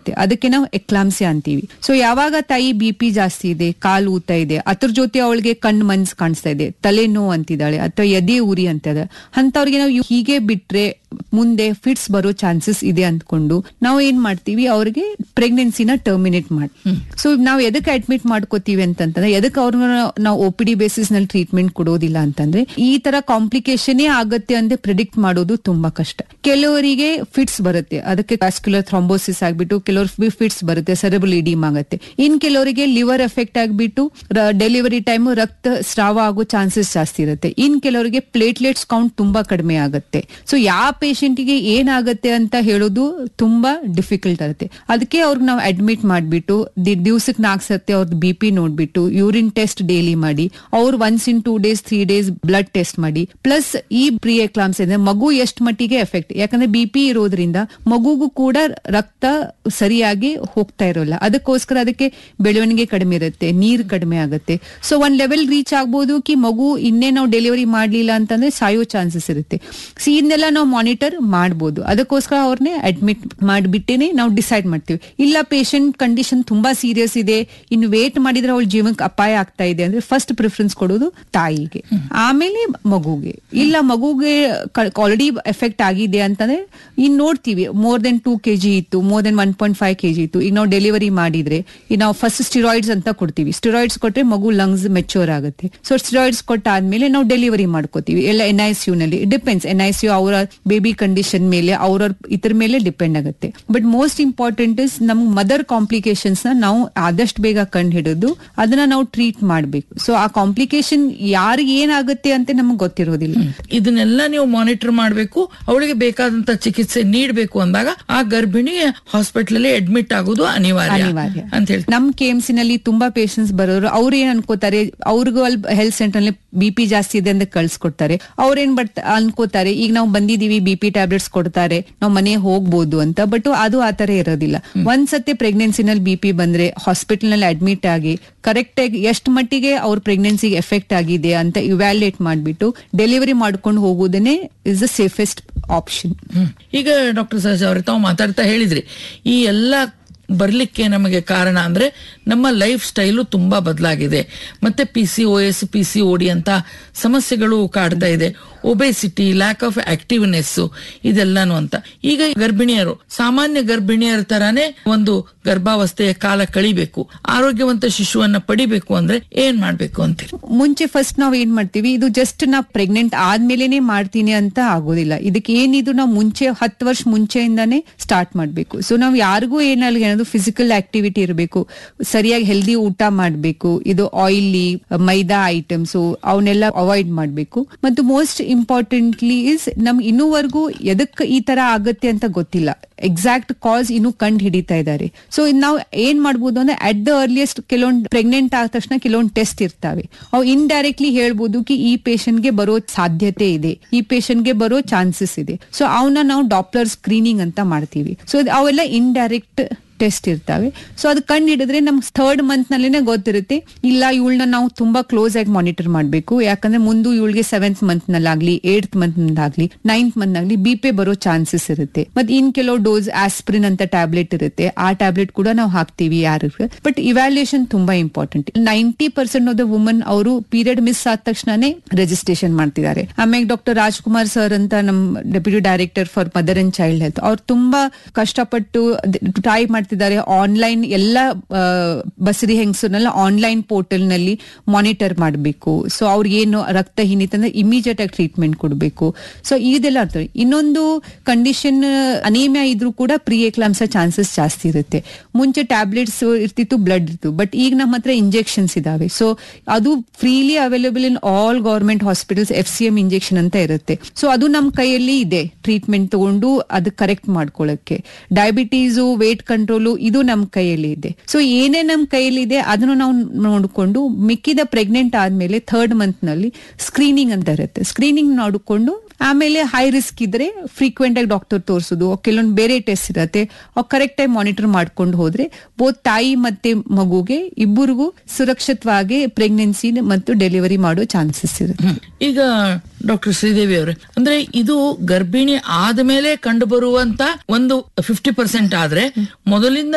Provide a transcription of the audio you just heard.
ಇರುತ್ತೆ, ಅದಕ್ಕೆ ನಾವು ಎಕ್ಲಾಂಪ್ಸಿಯಾ ಅಂತೀವಿ. ಸೊ ಯಾವಾಗ ತಾಯಿ BP ಜಾಸ್ತಿ ಇದೆ, ಕಾಲು ಊತ ಇದೆ, ಅದ್ರ ಜೊತೆ ಅವಳಿಗೆ ಕಣ್ಣು ಮನ್ಸ್ ಕಾಣಿಸ್ತಾ ಇದೆ, ತಲೆ ನೋವು ಅಂತಿದ್ದಾಳೆ ಅಥವಾ ಎದೆ ಉರಿ ಅಂತದ, ಅಂತವ್ರಿಗೆ ನಾವು ಹೀಗೆ ಬಿಟ್ರೆ ಮುಂದೆ ಫಿಟ್ಸ್ ಬರೋ ಚಾನ್ಸಸ್ ಇದೆ ಅಂದ್ಕೊಂಡು ನಾವು ಏನ್ ಮಾಡ್ತೀವಿ, ಅವ್ರಿಗೆ ಪ್ರೆಗ್ನೆನ್ಸಿನ ಟರ್ಮಿನೇಟ್ ಮಾಡಿ. ಸೊ ನಾವು ಎದಕ್ಕೆ ಅಡ್ಮಿಟ್ ಮಾಡ್ಕೋತೀವಿ ಅಂತಂದ್ರೆ, ಎದಕ್ಕೆ ಅವ್ರನ್ನ ನಾವು OPD ಬೇಸಿಸ್ ನಲ್ಲಿ ಟ್ರೀಟ್ಮೆಂಟ್ ಕೊಡೋದಿಲ್ಲ ಅಂತಂದ್ರೆ, ಈ ತರ ಕಾಂಪ್ಲಿಕೇಶನ್ ಆಗತ್ತೆ ಅಂತ ಪ್ರಿಡಿಕ್ಟ್ ಮಾಡೋದು ತುಂಬಾ ಕಷ್ಟ. ಕೆಲವರಿಗೆ ಫಿಟ್ಸ್ ಬರುತ್ತೆ, ಅದಕ್ಕೆ ವ್ಯಾಸ್ಕ್ಯುಲರ್ ಥ್ರಾಂಬೋಸಿಸ್ ಆಗ್ಬಿಟ್ಟು ಕೆಲವ್ರಿಗೆ ಫಿಟ್ಸ್ ಬರುತ್ತೆ, ಸೆರೆಬ್ರಲ್ ಇಡೀಮ್ ಆಗುತ್ತೆ. ಇನ್ ಕೆಲವರಿಗೆ ಲಿವರ್ ಎಫೆಕ್ಟ್ ಆಗ್ಬಿಟ್ಟು ಡೆಲಿವರಿ ಟೈಮ್ ರಕ್ತ ಸ್ರಾವ ಆಗೋ ಚಾನ್ಸಸ್ ಜಾಸ್ತಿ ಇರುತ್ತೆ. ಇನ್ ಕೆಲವರಿಗೆ ಪ್ಲೇಟ್ಲೆಟ್ಸ್ ಕೌಂಟ್ ತುಂಬಾ ಕಡಿಮೆ ಆಗುತ್ತೆ. ಸೊ ಯಾವ ಪೇಷಂಟ್ ಗೆ ಏನಾಗುತ್ತೆ ಅಂತ ಹೇಳೋದು ತುಂಬಾ ಡಿಫಿಕಲ್ಟ್ ಆಗುತ್ತೆ. ಅದಕ್ಕೆ ಅವ್ರಿಗೆ ನಾವು ಅಡ್ಮಿಟ್ ಮಾಡ್ಬಿಟ್ಟು ದಿವ್ಸಕ್ಕೆ 4 ಸತಿ ಅವ್ರದ್ದು BP ನೋಡ್ಬಿಟ್ಟು ಯೂರಿನ್ ಟೆಸ್ಟ್ ಡೈಲಿ ಮಾಡಿ, ಅವ್ರು 1 in 2 days 3 days blood test ಮಾಡಿ, ಪ್ಲಸ್ ಈ ಪ್ರೀ ಎಕ್ಲಾಂಪ್ಸಿಯಾ ಅಂದ್ರೆ ಮಗು ಎಷ್ಟು ಮಟ್ಟಿಗೆ ಎಫೆಕ್ಟ್, ಯಾಕಂದ್ರೆ BP ಇರೋದ್ರಿಂದ ಮಗುಗೂ ಕೂಡ ರಕ್ತ ಸರಿಯಾಗಿ ಹೋಗ್ತಾ ಇರೋಲ್ಲ, ಅದಕ್ಕೋಸ್ಕರ ಅದಕ್ಕೆ ಬೆಳವಣಿಗೆ ಕಡಿಮೆ ಇರುತ್ತೆ, ನೀರ್ ಕಡಿಮೆ ಆಗುತ್ತೆ. ಸೊ ಒಂದ್ ಲೆವೆಲ್ ರೀಚ್ ಆಗ್ಬೋದು ಕಿ ಮಗು ಇನ್ನೇ ನಾವು ಡೆಲಿವರಿ ಮಾಡ್ಲಿಲ್ಲ ಅಂತಂದ್ರೆ ಸಾಯೋ ಚಾನ್ಸಸ್ ಇರುತ್ತೆ. ಸೊ ಇದನ್ನೆಲ್ಲ ನಾವು ಮಾನಿಟರ್ ಮಾಡ್ಬೋದು. ಅದಕ್ಕೋಸ್ಕರ ಅವ್ರನ್ನೇ ಅಡ್ಮಿಟ್ ಮಾಡಿಬಿಟ್ಟೇನೆ ನಾವು ಡಿಸೈಡ್ ಮಾಡ್ತೀವಿ. ಇಲ್ಲ ಪೇಷಂಟ್ ಕಂಡೀಷನ್ ತುಂಬಾ ಸೀರಿಯಸ್ ಇದೆ, ಇನ್ನು ವೇಟ್ ಮಾಡಿದ್ರೆ ಅವಳ ಜೀವನಕ್ಕೆ ಅಪಾಯ ಆಗ್ತಾ ಇದೆ ಅಂದ್ರೆ ಫಸ್ಟ್ ಪ್ರಿಫರೆನ್ಸ್ ಕೊಡೋದು ತಾಯಿಗೆ, ಆಮೇಲೆ ಮಗುಗೆ. ಇಲ್ಲ ಮಗುಗೆ ಆಲ್ರೆಡಿ ಎಫೆಕ್ಟ್ ಆಗಿದೆ ಅಂತಂದ್ರೆ ಇನ್ ನೋಡ್ತೀವಿ, more than 2 kg ಇತ್ತು, more than 1.5 kg ಇತ್ತು, ಈಗ ನಾವು ಡೆಲಿವರಿ ಮಾಡಿದ್ರೆ ಈಗ ನಾವು ಫಸ್ಟ್ ಸ್ಟಿರಾಯ್ಡ್ಸ್ ಅಂತ ಕೊಡ್ತೀವಿ. ಸ್ಟಿರಾಯ್ಡ್ಸ್ ಕೊಟ್ರೆ ಮಗು ಲಂಗ್ಸ್ ಮೆಚೂರ್ ಆಗುತ್ತೆ. ಸೊ ಸ್ಟಿರಾಯ್ಡ್ಸ್ ಕೊಟ್ಟಾದ್ಮೇಲೆ ನಾವು ಡೆಲಿವರಿ ಮಾಡ್ಕೋತೀವಿ. ಎಲ್ಲ NICU ನಲ್ಲಿ ಡಿಪೆಂಡ್ಸ್, NICU ಅವರ ಬೇಬಿ ಕಂಡೀಷನ್ ಮೇಲೆ ಅವ್ರ ಇದ್ರ ಮೇಲೆ ಡಿಪೆಂಡ್ ಆಗುತ್ತೆ. ಬಟ್ ಮೋಸ್ಟ್ ಇಂಪಾರ್ಟೆಂಟ್ ಇಸ್ ನಮ್ ಮದರ್ ಕಾಂಪ್ಲಿಕೇಶನ್ಸ್ ನ ನಾವು ಆದಷ್ಟು ಬೇಗ ಕಂಡು ಹಿಡಿದು ಅದನ್ನ ನಾವು ಟ್ರೀಟ್ ಮಾಡ್ಬೇಕು. ಸೊ ಆ ಕಾಂಪ್ಲಿಕೇಶನ್ ಯಾರಿಗೆ ಏನಾಗುತ್ತೆ ಅಂತ ನಮ್ಗೆ ಗೊತ್ತಿರೋದಿಲ್ಲ. ಇದನ್ನೆಲ್ಲ ನೀವು ಮಾನಿಟರ್ ಮಾಡ್ಬೇಕು, ಅವಳಿಗೆ ಬೇಕಾದಂತ ಚಿಕಿತ್ಸೆ ನೀಡಬೇಕು ಅಂದಾಗ ಆ ಗರ್ಭಿಣಿ ಹಾಸ್ಪಿಟಲ್ ಅಲ್ಲಿ ಅಡ್ಮಿಟ್ ಆಗೋದು ಅನಿವಾರ್ಯ ಅಂತ ಹೇಳಿ. ನಮ್ KMC ನಲ್ಲಿ ತುಂಬಾ ಪೇಷಂಟ್ಸ್ ಬರೋರು ಅವ್ರು ಏನ್ ಅನ್ಕೋತಾರೆ, ಅವ್ರಿಗೂ ಅಲ್ಲಿ ಹೆಲ್ತ್ ಸೆಂಟರ್ ನಲ್ಲಿ BP ಜಾಸ್ತಿ ಇದೆ ಅಂತ ಕಳ್ಸ್ಕೊಡ್ತಾರೆ. ಅವ್ರೇನ್ ಅನ್ಕೋತಾರೆ, ಈಗ ನಾವು ಬಂದಿದೀವಿ BP ಟ್ಯಾಬ್ಲೆಟ್ಸ್ ಕೊಡ್ತಾರೆ, ನಾವು ಮನೆ ಹೋಗ್ಬೋದು ಅಂತ. ಬಟ್ ಅದು ಆತರ ಇರೋದಿಲ್ಲ. ಒಂದ್ಸತಿ ಪ್ರೆಗ್ನೆನ್ಸಿನಲ್ಲಿ BP ಬಂದ್ರೆ ಹಾಸ್ಪಿಟಲ್ ನಲ್ಲಿ ಅಡ್ಮಿಟ್ ಆಗಿ ಕರೆಕ್ಟ್ ಆಗಿ ಎಷ್ಟು ಮಟ್ಟಿಗೆ ಅವ್ರ ಪ್ರೆಗ್ನೆನ್ಸಿಗೆ ಎಫೆಕ್ಟ್ ಆಗಿದೆ ಅಂತ ಇವ್ಯಾಲ್ಯೂಯೇಟ್ ಮಾಡ್ಬಿಟ್ಟು ಡೆಲಿವರಿ ಮಾಡ್ಕೊಂಡು ಹೋಗೋದನ್ನೇ ಇಸ್ ದ ಸೇಫೆಸ್ಟ್ ಆಪ್ಷನ್. ಈಗ ಡಾಕ್ಟರ್ ಸಹಜ ಅವ್ರೆ, ತಾವು ಮಾತಾಡ್ತಾ ಹೇಳಿದ್ರಿ ಈ ಎಲ್ಲ ಬರ್ಲಿಕ್ಕೆ ನಮಗೆ ಕಾರಣ ಅಂದ್ರೆ ನಮ್ಮ ಲೈಫ್ ಸ್ಟೈಲು ತುಂಬಾ ಬದಲಾಗಿದೆ, ಮತ್ತೆ PCOS PCOD ಅಂತ ಸಮಸ್ಯೆಗಳು ಕಾಡ್ತಾ ಇದೆ, ಒಬೆಸಿಟಿ, ಲ್ಯಾಕ್ ಆಫ್ ಆಕ್ಟಿವ್ನೆಸ್ ಇದೆಲ್ಲಾನು ಅಂತ. ಈಗ ಗರ್ಭಿಣಿಯರು ಸಾಮಾನ್ಯ ಗರ್ಭಿಣಿಯರ ತರಾನೇ ಒಂದು ಗರ್ಭಾವಸ್ಥೆಯ ಕಾಲ ಕಳಿಬೇಕು, ಆರೋಗ್ಯವಂತ ಶಿಶುವನ್ನ ಪಡಿಬೇಕು ಅಂದ್ರೆ ಏನ್ ಮಾಡ್ಬೇಕು ಅಂತೀರಿ? ಮುಂಚೆ ಫಸ್ಟ್ ನಾವ್ ಏನ್ ಮಾಡ್ತೀವಿ, ಇದು ಜಸ್ಟ್ ನಾ ಪ್ರೆಗ್ನೆಂಟ್ ಆದ್ಮೇಲೆನೆ ಮಾಡ್ತೀನಿ ಅಂತ ಆಗೋದಿಲ್ಲ. ಇದಕ್ಕೆ ಏನಿದು ನಾವು ಮುಂಚೆ 10 ವರ್ಷ ಮುಂಚೆಯಿಂದಾನೇ ಸ್ಟಾರ್ಟ್ ಮಾಡ್ಬೇಕು. ಸೊ ನಾವ್ ಯಾರಿಗೂ ಏನಾದ್ರು ಫಿಸಿಕಲ್ ಆಕ್ಟಿವಿಟಿ ಇರಬೇಕು, ಸರಿಯಾಗಿ ಹೆಲ್ದಿ ಊಟ ಮಾಡ್ಬೇಕು, ಇದು ಆಯಿಲಿ ಮೈದಾ ಐಟಮ್ಸ್ ಅವನ್ನೆಲ್ಲ ಅವಾಯ್ಡ್ ಮಾಡ್ಬೇಕು. ಮತ್ತು ಮೋಸ್ಟ್ ಇಂಪಾರ್ಟೆಂಟ್ಲಿ ಇಸ್ ನಮ್ಗೆ ಇನ್ನೂವರೆಗೂ ಎದಕ್ ಈ ತರ ಆಗತ್ತೆ ಅಂತ ಗೊತ್ತಿಲ್ಲ, ಎಕ್ಸಾಕ್ಟ್ ಕಾಸ್ ಇನ್ನು ಕಂಡು ಹಿಡಿತಾ ಇದ್ದಾರೆ. ಸೊ ನಾವು ಏನ್ ಮಾಡ್ಬೋದು ಅಂದ್ರೆ ಅಟ್ ದ ಅರ್ಲಿಯಸ್ಟ್ ಕೆಲವೊಂದು ಪ್ರೆಗ್ನೆಂಟ್ ಆದ ತಕ್ಷಣ ಕೆಲವೊಂದು ಟೆಸ್ಟ್ ಇರ್ತಾವೆ, ಅವು ಇಂಡೈರೆಕ್ಟ್ಲಿ ಹೇಳ್ಬೋದು ಕಿ ಈ ಪೇಷಂಟ್ ಗೆ ಬರೋ ಸಾಧ್ಯತೆ ಇದೆ, ಈ ಪೇಷಂಟ್ ಗೆ ಬರೋ ಚಾನ್ಸಸ್ ಇದೆ. ಸೊ ಅವನ್ನ ನಾವು ಡಾಪ್ಲರ್ ಸ್ಕ್ರೀನಿಂಗ್ ಅಂತ ಮಾಡ್ತೀವಿ. ಸೊ ಅವೆಲ್ಲ ಇಂಡೈರೆಕ್ಟ್ ಟೆಸ್ಟ್ ಇರ್ತಾವೆ. ಸೊ ಅದು ಕಂಡು ಹಿಡಿದ್ರೆ ನಮ್ಗೆ 3rd ಮಂತ್ ನಲ್ಲಿನೇ ಗೊತ್ತಿರುತ್ತೆ, ಇಲ್ಲ ಇವಳನ್ನ ನಾವು ತುಂಬಾ ಕ್ಲೋಸ್ ಆಗಿ ಮಾನಿಟರ್ ಮಾಡ್ಬೇಕು, ಯಾಕಂದ್ರೆ ಮುಂದೆ ಇವಳಿಗೆ 7th month ನಲ್ಲಾಗ್ಲಿ 8th month ನಲ್ಲಾಗ್ಲಿ 9th month ನಾಗ್ಲಿ BP ಬರೋ ಚಾನ್ಸಸ್ ಇರುತ್ತೆ. ಮತ್ತೆ ಇನ್ ಕೆಲವು ಡೋಸ್ ಆಸ್ಪ್ರಿನ್ ಅಂತ ಟ್ಯಾಬ್ಲೆಟ್ ಇರುತ್ತೆ, ಆ ಟ್ಯಾಬ್ಲೆಟ್ ಕೂಡ ನಾವು ಹಾಕ್ತಿವಿ ಯಾರಿಗೆ. ಬಟ್ ಇವ್ಯಾಲ್ಯೂಯೇಷನ್ ತುಂಬಾ ಇಂಪಾರ್ಟೆಂಟ್. 90% ಆಫ್ ದ ವುಮನ್ ಅವರು ಪೀರಿಯಡ್ ಮಿಸ್ ಆದ ತಕ್ಷಣನೇ ರಿಜಿಸ್ಟ್ರೇಷನ್ ಮಾಡ್ತಿದ್ದಾರೆ. ಆಮೇಲೆ ಡಾಕ್ಟರ್ ರಾಜ್ಕುಮಾರ್ ಸರ್ ಅಂತ ನಮ್ deputy director for mother and child health, ಅವ್ರು ತುಂಬಾ ಕಷ್ಟಪಟ್ಟು ಟ್ರೈ ಮಾಡ್ತಿದ್ದಾರೆ. ಆನ್ಲೈನ್ ಎಲ್ಲ ಬಸರಿ ಹೆಂಗಸರನ್ನೆಲ್ಲ ಆನ್ಲೈನ್ ಪೋರ್ಟಲ್ ನಲ್ಲಿ ಮಾನಿಟರ್ ಮಾಡಬೇಕು. ಸೊ ಅವ್ರಿಗೆ ಏನು ರಕ್ತಹೀನತೆ ಅಂದ್ರೆ ಇಮಿಡಿಯೇಟ್ ಆಗಿ ಟ್ರೀಟ್ಮೆಂಟ್ ಕೊಡಬೇಕು. ಸೊ ಇದೆಲ್ಲ ಅರ್ಥ. ಇನ್ನೊಂದು ಕಂಡೀಷನ್ ಅನೇಮಿಯಾ ಇದ್ರೂ ಕೂಡ ಪ್ರೀ ಎಕ್ಲಾಂಪ್ಸಿಯಾ ಚಾನ್ಸಸ್ ಜಾಸ್ತಿ ಇರುತ್ತೆ. ಮುಂಚೆ ಟ್ಯಾಬ್ಲೆಟ್ಸ್ ಇರ್ತಿತ್ತು, ಬ್ಲಡ್ ಇತ್ತು, ಬಟ್ ಈಗ ನಮ್ಮ ಹತ್ರ ಇಂಜೆಕ್ಷನ್ಸ್ ಇದಾವೆ. ಸೊ ಅದು freely available in all government hospitals. FCM injection ಅಂತ ಇರುತ್ತೆ. ಸೊ ಅದು ನಮ್ಮ ಕೈಯಲ್ಲಿ ಇದೆ, ಟ್ರೀಟ್ಮೆಂಟ್ ತಗೊಂಡು ಅದು ಕರೆಕ್ಟ್ ಮಾಡ್ಕೊಳ್ಳಕ್ಕೆ. ಡಯಾಬಿಟೀಸು, ವೇಟ್ ಕಂಟ್ರೋಲ್ ಇದು ನಮ್ ಕೈಯಲ್ಲಿ ಇದೆ. ಸೊ ಏನೇ ನಮ್ ಕೈಯಲ್ಲಿ ಇದೆ ಅದನ್ನು ನಾವು ನೋಡಿಕೊಂಡು ಮಿಕ್ಕಿದ ಪ್ರೆಗ್ನೆಂಟ್ ಆದ್ಮೇಲೆ 3rd ಮಂತ್ ನಲ್ಲಿ ಸ್ಕ್ರೀನಿಂಗ್ ಅಂತ ಇರುತ್ತೆ. ಸ್ಕ್ರೀನಿಂಗ್ ನೋಡಿಕೊಂಡು ಆಮೇಲೆ ಹೈ ರಿಸ್ಕ್ ಇದ್ರೆ ಫ್ರೀಕ್ವೆಂಟ್ ಆಗಿ ಡಾಕ್ಟರ್ ತೋರಿಸೋದು, ಕೆಲವೊಂದು ಬೇರೆ ಟೆಸ್ಟ್ ಇರುತ್ತೆ, ಅವು ಕರೆಕ್ಟ್ ಆಗಿ ಮಾನಿಟರ್ ಮಾಡ್ಕೊಂಡು ಹೋದ್ರೆ ಬೋತ್ ತಾಯಿ ಮತ್ತೆ ಮಗುಗೆ ಇಬ್ಬರಿಗೂ ಸುರಕ್ಷಿತವಾಗಿ ಪ್ರೆಗ್ನೆನ್ಸಿ ಮತ್ತು ಡೆಲಿವರಿ ಮಾಡೋ ಚಾನ್ಸಸ್ ಇರುತ್ತೆ. ಈಗ ಡಾಕ್ಟರ್ ಶ್ರೀದೇವಿ ಅವರೇ, ಅಂದ್ರೆ ಇದು ಗರ್ಭಿಣಿ ಆದ್ಮೇಲೆ ಕಂಡು ಬರುವಂತ ಒಂದು 50% ಆದ್ರೆ ಮೊದಲಿಂದ